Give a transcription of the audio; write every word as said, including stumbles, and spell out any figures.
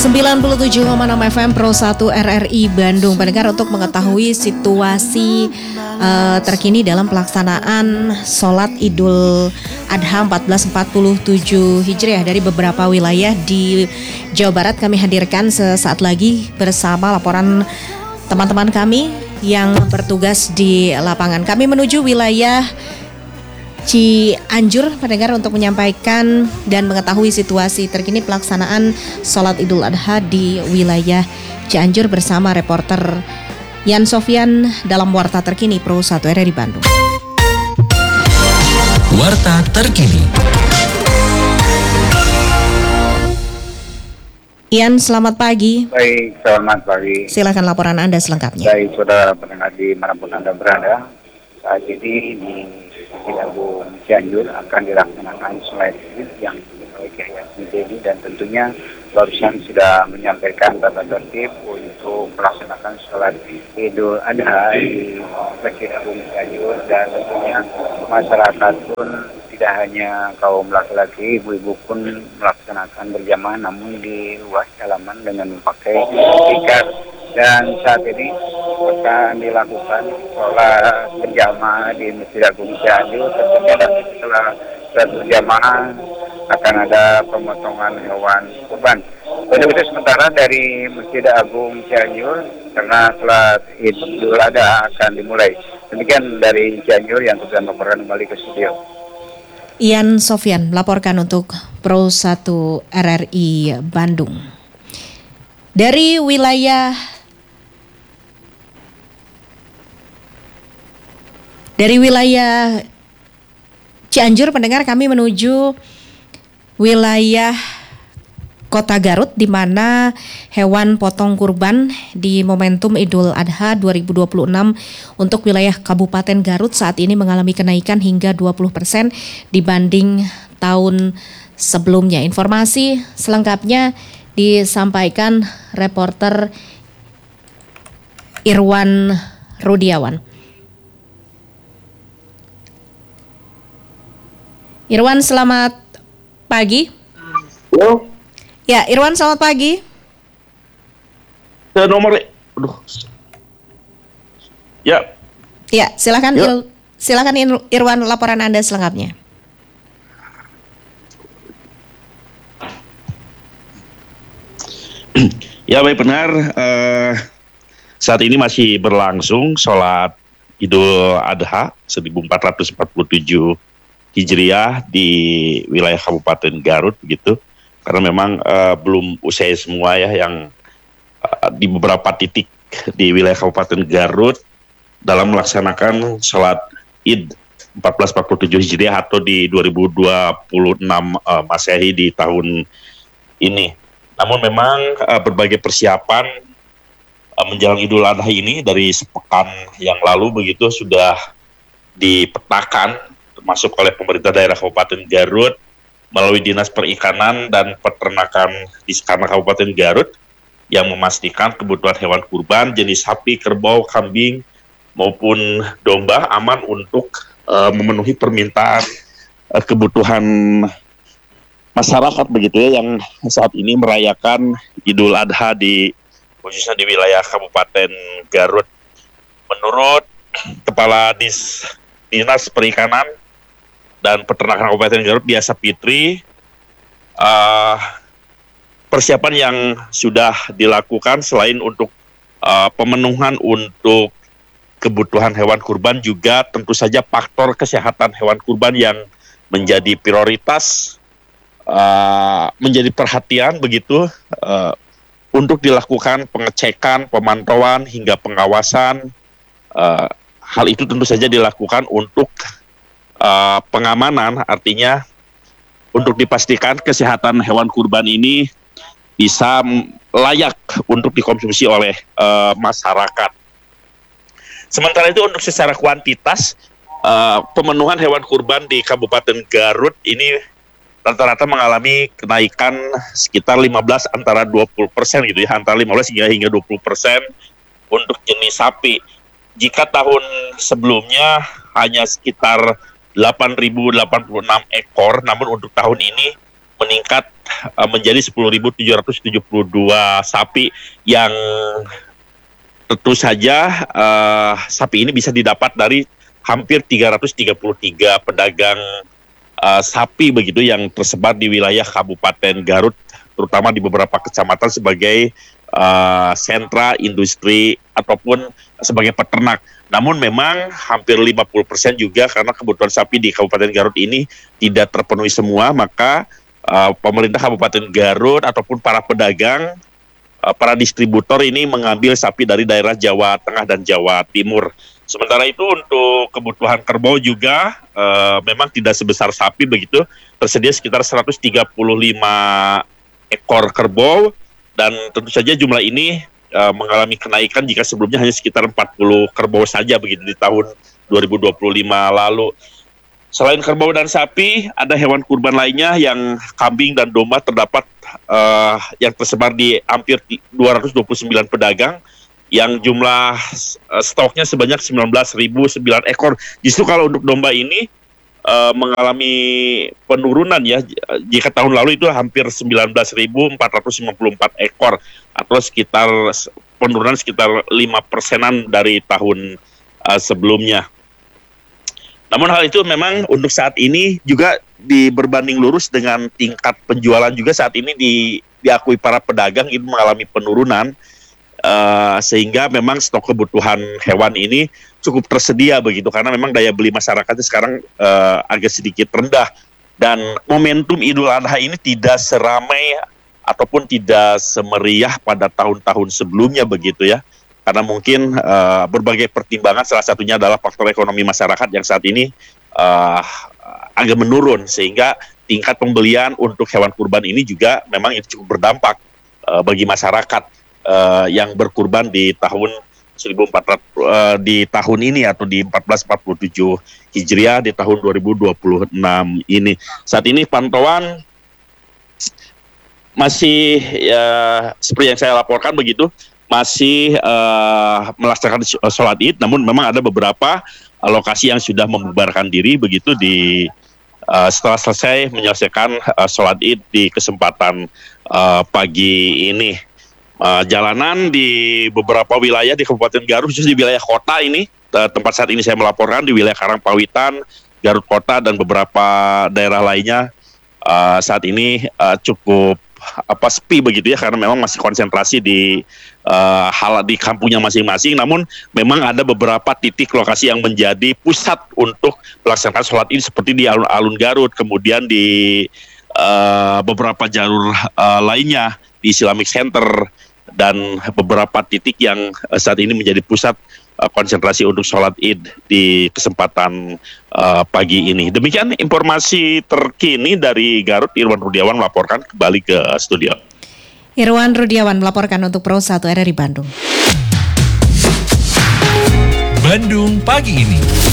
sembilan puluh tujuh koma enam F M Pro satu R R I Bandung. Pendengar, untuk mengetahui situasi uh, terkini dalam pelaksanaan sholat Idul Adha seribu empat ratus empat puluh tujuh Hijriah dari beberapa wilayah di Jawa Barat, kami hadirkan sesaat lagi bersama laporan teman-teman kami yang bertugas di lapangan. Kami menuju wilayah Cianjur, pendengar, untuk menyampaikan dan mengetahui situasi terkini pelaksanaan sholat Idul Adha di wilayah Cianjur bersama reporter Yan Sofyan dalam Warta Terkini Pro satu R R I Bandung. Warta Terkini. Yan, selamat pagi. Baik, selamat pagi. Silakan laporan Anda selengkapnya. Baik, saudara pendengar dimanapun Anda berada, saat ini di Ciagung Cianjur akan dilaksanakan sholat Id yang dimulai Kiai Dedi, dan tentunya barusan sudah menyampaikan tata tertib untuk melaksanakan sholat Idul Adha di Ciagung Cianjur, dan tentunya masyarakat pun tidak hanya kaum laki-laki, ibu-ibu pun melaksanakan berjamaah namun di luas halaman dengan memakai tikar. Dan saat ini akan dilakukan sholat berjamaah di Masjid Agung Cianjur. Tentunya setelah sholat berjamaah akan ada pemotongan hewan kurban. Untuk itu sementara dari Masjid Agung Cianjur, karena sholat Idul Adha akan dimulai. Demikian dari Cianjur yang sudah melaporkan kembali ke studio. Yan Sofyan melaporkan untuk Pro satu R R I Bandung. Dari wilayah Dari wilayah Cianjur, pendengar, kami menuju wilayah Kota Garut, di mana hewan potong kurban di momentum Idul Adha dua ribu dua puluh enam untuk wilayah Kabupaten Garut saat ini mengalami kenaikan hingga dua puluh persen dibanding tahun sebelumnya. Informasi selengkapnya disampaikan reporter Irwan Rudiawan. Irwan, selamat pagi. Halo. Ya, Irwan, selamat pagi. Ke nomor, aduh. Ya. Ya, silakan Ya. Il, silakan Irwan, laporan Anda selengkapnya. Ya, baik, benar. Uh, saat ini masih berlangsung sholat Idul Adha seribu empat ratus empat puluh tujuh Hijriah di wilayah Kabupaten Garut, begitu. Karena memang uh, belum usai semua ya, yang uh, di beberapa titik di wilayah Kabupaten Garut dalam melaksanakan sholat Id seribu empat ratus empat puluh tujuh Hijriah atau di dua ribu dua puluh enam uh, Masehi di tahun ini. Namun memang uh, berbagai persiapan uh, menjelang Idul Adha ini dari sepekan yang lalu begitu sudah dipetakan, termasuk oleh pemerintah daerah Kabupaten Garut melalui Dinas Perikanan dan Peternakan di Kabupaten Garut yang memastikan kebutuhan hewan kurban jenis sapi, kerbau, kambing maupun domba aman untuk uh, memenuhi permintaan uh, kebutuhan masyarakat begitu ya, yang saat ini merayakan Idul Adha di khususnya di wilayah Kabupaten Garut. Menurut Kepala Dis, Dinas Perikanan dan Peternakan Kabupaten Garut, Biasa Fitri, uh, persiapan yang sudah dilakukan selain untuk uh, pemenuhan untuk kebutuhan hewan kurban, juga tentu saja faktor kesehatan hewan kurban yang menjadi prioritas, uh, menjadi perhatian begitu, uh, untuk dilakukan pengecekan, pemantauan hingga pengawasan. Uh, hal itu tentu saja dilakukan untuk Uh, pengamanan, artinya untuk dipastikan kesehatan hewan kurban ini bisa layak untuk dikonsumsi oleh uh, masyarakat. Sementara itu untuk secara kuantitas, uh, pemenuhan hewan kurban di Kabupaten Garut ini rata-rata mengalami kenaikan sekitar lima belas antara dua puluh persen gitu ya, antara lima belas hingga hingga dua puluh persen untuk jenis sapi. Jika tahun sebelumnya hanya sekitar delapan ribu delapan puluh enam ekor, namun untuk tahun ini meningkat uh, menjadi sepuluh ribu tujuh ratus tujuh puluh dua sapi yang tentu saja uh, sapi ini bisa didapat dari hampir tiga ratus tiga puluh tiga pedagang uh, sapi begitu yang tersebar di wilayah Kabupaten Garut, terutama di beberapa kecamatan sebagai uh, sentra industri ataupun sebagai peternak. Namun memang hampir lima puluh persen juga karena kebutuhan sapi di Kabupaten Garut ini tidak terpenuhi semua, maka uh, pemerintah Kabupaten Garut ataupun para pedagang, uh, para distributor ini mengambil sapi dari daerah Jawa Tengah dan Jawa Timur. Sementara itu untuk kebutuhan kerbau juga uh, memang tidak sebesar sapi begitu, tersedia sekitar seratus tiga puluh lima ekor kerbau dan tentu saja jumlah ini uh, mengalami kenaikan jika sebelumnya hanya sekitar empat puluh kerbau saja begitu di tahun dua ribu dua puluh lima lalu. Selain kerbau dan sapi, ada hewan kurban lainnya yang kambing dan domba terdapat uh, yang tersebar di hampir dua ratus dua puluh sembilan pedagang yang jumlah uh, stoknya sebanyak sembilan belas ribu sembilan ekor. Justru kalau untuk domba ini uh, mengalami penurunan ya, jika tahun lalu itu hampir sembilan belas ribu empat ratus lima puluh empat ekor atau sekitar penurunan sekitar lima persenan dari tahun uh, sebelumnya. Namun hal itu memang untuk saat ini juga di berbanding lurus dengan tingkat penjualan juga saat ini di, diakui para pedagang itu mengalami penurunan. Uh, sehingga memang stok kebutuhan hewan ini cukup tersedia begitu karena memang daya beli masyarakatnya sekarang uh, agak sedikit rendah dan momentum Idul Adha ini tidak seramai ataupun tidak semeriah pada tahun-tahun sebelumnya begitu ya, karena mungkin uh, berbagai pertimbangan, salah satunya adalah faktor ekonomi masyarakat yang saat ini uh, agak menurun sehingga tingkat pembelian untuk hewan kurban ini juga memang itu cukup berdampak uh, bagi masyarakat Uh, yang berkurban di tahun seribu empat ratus uh, di tahun ini atau di seribu empat ratus empat puluh tujuh Hijriah di tahun dua ribu dua puluh enam ini. Saat ini pantauan masih ya, seperti yang saya laporkan begitu, masih uh, melaksanakan sholat Id, namun memang ada beberapa lokasi yang sudah membubarkan diri begitu di uh, setelah selesai menyelesaikan uh, sholat Id di kesempatan uh, pagi ini. Uh, jalanan di beberapa wilayah di Kabupaten Garut, khusus di wilayah kota ini, uh, tempat saat ini saya melaporkan di wilayah Karangpawitan, Garut Kota dan beberapa daerah lainnya uh, saat ini uh, cukup apa sepi begitu ya karena memang masih konsentrasi di uh, hal di kampungnya masing-masing. Namun memang ada beberapa titik lokasi yang menjadi pusat untuk pelaksanaan sholat ini seperti di alun-alun Garut, kemudian di uh, beberapa jalur uh, lainnya di Islamic Center dan beberapa titik yang saat ini menjadi pusat uh, konsentrasi untuk sholat Id di kesempatan uh, pagi ini. Demikian informasi terkini dari Garut. Irwan Rudiawan melaporkan kembali ke studio. Irwan Rudiawan melaporkan untuk Pro satu R R I Bandung. Bandung pagi ini.